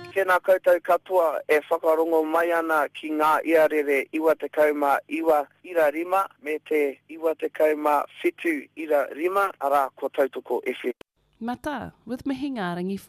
Tēnā koutou katoa e whakarongo mai ana ki ngā iarere 29 ira rima me te 27 ira rima ara ko Tautoko FM. Mata, with Mahinga Rangi